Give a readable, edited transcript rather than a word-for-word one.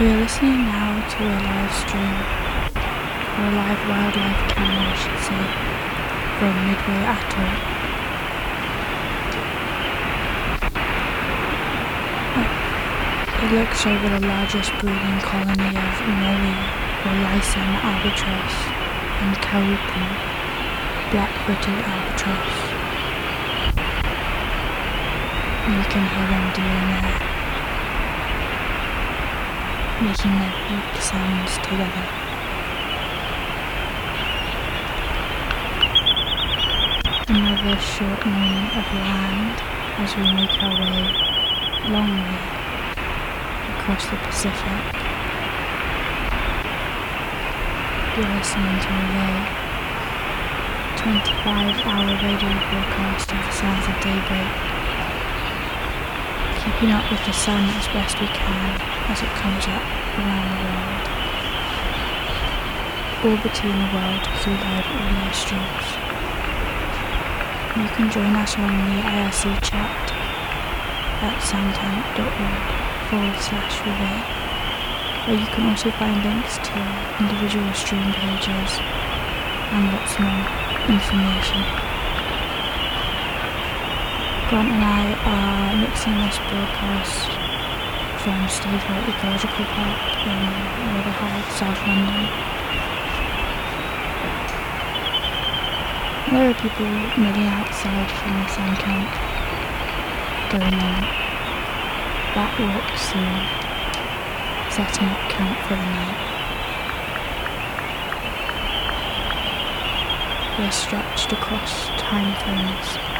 We are listening now to a live stream, or a live wildlife camera I should say, from Midway Atoll. It looks over the largest breeding colony of Mowi, or Lysan albatross, and Kaupu, black-footed albatross. You can hear them doing making their beak sounds together. Another short moment of land as we make our way, long way, across the Pacific. You're listening to a 25-hour radio broadcast of the sounds of daybreak, keeping up with the sun as best we can as it comes up around the world, orbiting the world through live audio streams. You can join us on the IRC chat at soundtank.org/reveal, where you can also find links to individual stream pages and lots more information. Grant and I are mixing this broadcast from Stavehall Ecological Park in Rotherhithe, South London. There are people milling outside from the sun camp, going on back walk soon, setting up camp for the night. We're stretched across time frames